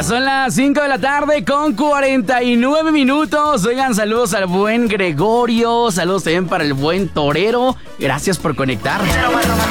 Ya son las 5 de la tarde con 49 minutos. Oigan, saludos al buen Gregorio. Saludos también para el buen Torero. Gracias por conectar.